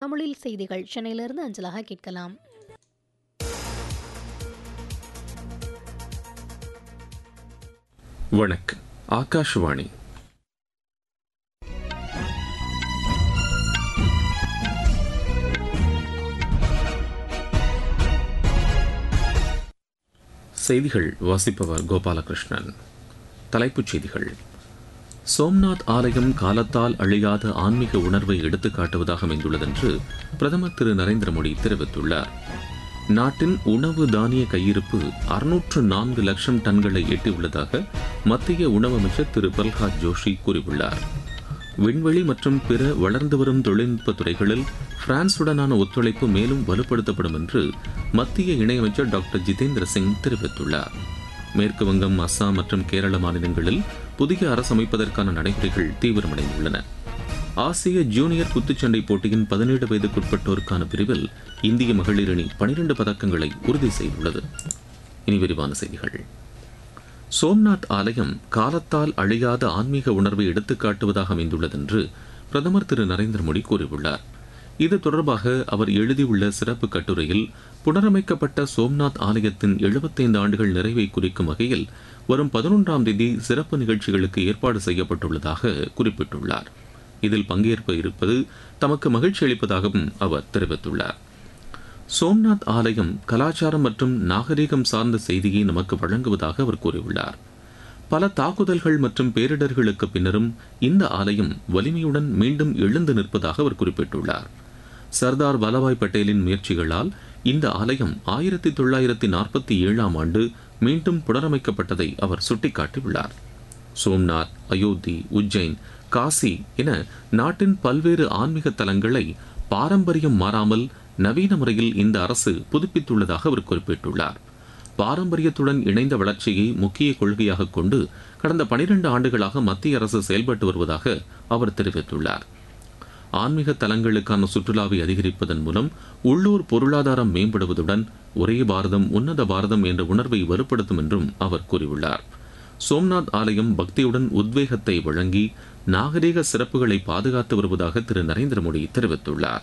தமிழில் செய்திகள் சென்னையிலிருந்து அஞ்சலாக கேட்கலாம். வணக்கம். ஆகாஷவாணி. செய்திகள் வாசிப்பவர் கோபாலகிருஷ்ணன். தலைப்புச் செய்திகள். சோம்நாத் ஆலயம் காலத்தால் அழியாத ஆன்மீக உணர்வை எடுத்துக்காட்டுவதாக அமைந்துள்ளதென்று பிரதமர் திரு நரேந்திர மோடி தெரிவித்துள்ளார். நாட்டின் உணவு தானிய கையிருப்பு 604 லட்சம் டன்களை எட்டியுள்ளதாக மத்திய உணவு அமைச்சர் திரு பிரல்ஹாத் ஜோஷி கூறியுள்ளார். விண்வெளி மற்றும் பிற வளர்ந்து வரும் தொழில்நுட்ப துறைகளில் பிரான்சுடனான ஒத்துழைப்பு மேலும் வலுப்படுத்தப்படும் என்று மத்திய இணையமைச்சர் டாக்டர் ஜிதேந்திர சிங் தெரிவித்துள்ளார். மேற்கு வங்கம், அஸ்ஸாம் மற்றும் கேரள மாநிலங்களில் புதிய அரசு அமைப்பதற்கான நடைமுறைகள் தீவிரமடைந்துள்ளன. ஆசிய ஜூனியர் குத்துச்சண்டை போட்டியின் 17 வயதுக்குட்பட்டோருக்கான பிரிவில் இந்திய மகளிர் அணி 12 பதக்கங்களை உறுதி செய்துள்ளது. இனி விரிவான செய்திகள். சோம்நாத் ஆலயம் காலத்தால் அழியாத ஆன்மீக உணர்வை எடுத்துக்காட்டுவதாக அமைந்துள்ளதென்று பிரதமர் திரு நரேந்திர மோடி கூறியுள்ளார். இது தொடர்பாக அவர் எழுதியுள்ள சிறப்பு கட்டுரையில், புனரமைக்கப்பட்ட சோம்நாத் ஆலயத்தின் 75 ஆண்டுகள் நிறைவை குறிக்கும் வகையில் வரும் 11ஆம் தேதி சிறப்பு நிகழ்ச்சிகளுக்கு ஏற்பாடு செய்யப்பட்டுள்ளதாக குறிப்பிட்டுள்ளார். இதில் பங்கேற்ப இருப்பது தமக்கு மகிழ்ச்சி அளிப்பதாகவும் அவர் தெரிவித்துள்ளார். சோம்நாத் ஆலயம் கலாச்சாரம் மற்றும் நாகரீகம் சார்ந்த செய்தியை நமக்கு வழங்குவதாக அவர் கூறியுள்ளார். பல தாக்குதல்கள் மற்றும் பேரிடர்களுக்கு பின்னரும் இந்த ஆலயம் வலிமையுடன் மீண்டும் எழுந்து நிற்பதாக அவர் குறிப்பிட்டுள்ளார். சர்தார் வல்லபாய் பட்டேலின் முயற்சிகளால் இந்த ஆலயம் 1947ஆம் ஆண்டு மீண்டும் புனரமைக்கப்பட்டதை அவர் சுட்டிக்காட்டியுள்ளார். சோம்நாத், அயோத்தி, உஜ்ஜைன், காசி என நாட்டின் பல்வேறு ஆன்மீக தலங்களை பாரம்பரியம் மாறாமல் நவீன முறையில் இந்த அரசு புதுப்பித்துள்ளதாக அவர் குறிப்பிட்டுள்ளார். பாரம்பரியத்துடன் இணைந்த வளர்ச்சியை முக்கிய கொள்கையாக கொண்டு கடந்த 12 ஆண்டுகளாக மத்திய அரசு செயல்பட்டு வருவதாக அவர் தெரிவித்துள்ளார். ஆன்மீக தலங்களுக்கான சுற்றுலாவை அதிகரிப்பதன் மூலம் உள்ளூர் பொருளாதாரம் மேம்படுவதுடன் ஒரே பாரதம் உன்னத பாரதம் என்ற உணர்வை வலுப்படுத்தும் என்றும் அவர் கூறியுள்ளார். சோம்நாத் ஆலயம் பக்தியுடன் உத்வேகத்தை வழங்கி நாகரீக சிறப்புகளை பாதுகாத்து வருவதாக திரு நரேந்திர மோடி தெரிவித்துள்ளார்.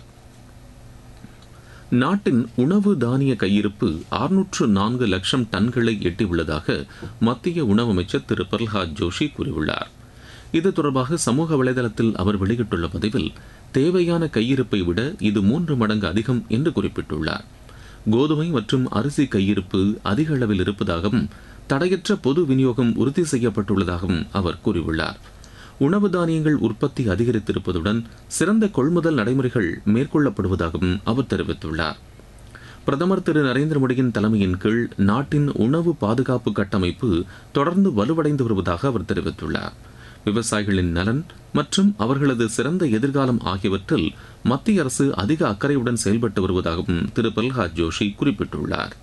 நாட்டின் உணவு தானிய கையிருப்பு 604 லட்சம் டன்களை எட்டியுள்ளதாக மத்திய உணவு அமைச்சர் திரு பிரல்ஹாத் ஜோஷி கூறியுள்ளார். இது தொடர்பாக சமூக வலைதளத்தில் அவர் வெளியிட்டுள்ள பதிவில், தேவையான கையிருப்பை விட இது 3 மடங்கு அதிகம் என்று குறிப்பிட்டுள்ளார். கோதுமை மற்றும் அரிசி கையிருப்பு அதிக அளவில் இருப்பதாகவும் தடையற்ற பொது விநியோகம் உறுதி செய்யப்பட்டுள்ளதாகவும் அவர் கூறியுள்ளார். உணவு தானியங்கள் உற்பத்தி அதிகரித்திருப்பதுடன் சிறந்த கொள்முதல் நடைமுறைகள் மேற்கொள்ளப்படுவதாகவும் அவர் தெரிவித்துள்ளார். பிரதமர் திரு நரேந்திர மோடியின் தலைமையின் கீழ் நாட்டின் உணவு பாதுகாப்பு கட்டமைப்பு தொடர்ந்து வலுவடைந்து வருவதாக அவர் தெரிவித்துள்ளார். விவசாயிகளின் நலன் மற்றும் அவர்களது சிறந்த எதிர்காலம் ஆகியவற்றில் மத்திய அரசு அதிக அக்கறையுடன் செயல்பட்டு வருவதாகவும் திரு பிரல்ஹாத் ஜோஷி குறிப்பிட்டுள்ளார்.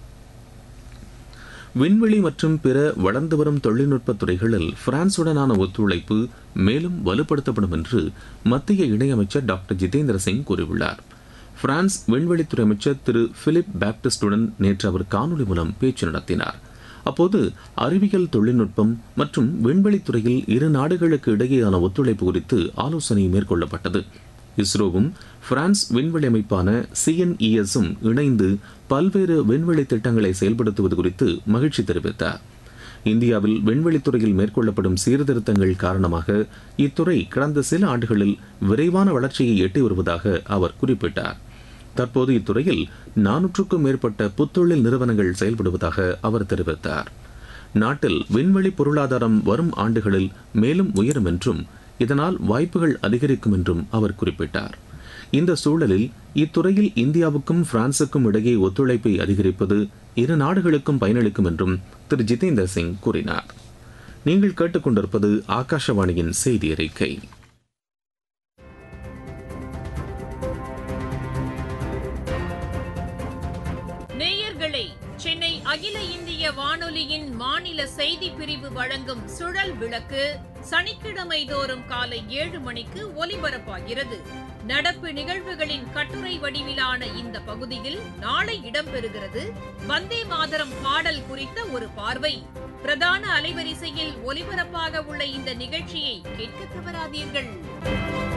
விண்வெளி மற்றும் பிற வளர்ந்து வரும் தொழில்நுட்ப துறைகளில் பிரான்சுடனான ஒத்துழைப்பு மேலும் வலுப்படுத்தப்படும் என்று மத்திய இணையமைச்சர் டாக்டர் ஜிதேந்திர சிங் கூறியுள்ளார். பிரான்ஸ் விண்வெளித்துறை அமைச்சர் திரு பிலிப் பாப்டிஸ்டுடன் நேற்று அவர் காணொலி மூலம் பேச்சு நடத்தினார். அப்போது அறிவியல் தொழில்நுட்பம் மற்றும் விண்வெளித்துறையில் இரு நாடுகளுக்கு இடையேயான ஒத்துழைப்பு குறித்து ஆலோசனை மேற்கொள்ளப்பட்டது. இஸ்ரோவும் பிரான்ஸ் விண்வெளி அமைப்பான CNES-உம் இணைந்து பல்வேறு விண்வெளி திட்டங்களை செயல்படுத்துவது குறித்து மகிழ்ச்சி தெரிவித்தார். இந்தியாவில் விண்வெளித்துறையில் மேற்கொள்ளப்படும் சீர்திருத்தங்கள் காரணமாக இத்துறை கடந்த சில ஆண்டுகளில் விரைவான வளர்ச்சியை எட்டி வருவதாக அவர் குறிப்பிட்டார். தற்போது இத்துறையில் 400க்கும் மேற்பட்ட புத்தொழில் நிறுவனங்கள் செயல்படுவதாக அவர் தெரிவித்தார். நாட்டில் விண்வெளி பொருளாதாரம் வரும் ஆண்டுகளில் மேலும் உயரும் என்றும் இதனால் வாய்ப்புகள் அதிகரிக்கும் என்றும் அவர் குறிப்பிட்டார். இந்த சூழலில் இத்துறையில் இந்தியாவுக்கும் பிரான்சுக்கும் இடையே ஒத்துழைப்பை அதிகரிப்பது இரு நாடுகளுக்கும் பயனளிக்கும் என்றும் திரு ஜிதேந்திர சிங் கூறினார். நீங்கள் கேட்டுக்கொண்டிருப்பது ஆகாஷவாணியின் செய்தி அறிக்கை. நேயர்களே, சென்னை அகில இந்திய வானொலியின் மாநில செய்தி பிரிவு வழங்கும் சுழல் விளக்கு சனிக்கிழமை தோறும் காலை 7 மணிக்கு ஒலிபரப்பாகிறது. நடப்பு நிகழ்வுகளின் கட்டுரை வடிவிலான இந்த பகுதியில் நாளை இடம்பெறுகிறது வந்தே மாதரம் பாடல் குறித்த ஒரு பார்வை. பிரதான அலைவரிசையில் ஒலிபரப்பாக உள்ள இந்த நிகழ்ச்சியை கேட்க தவறாதீர்கள்.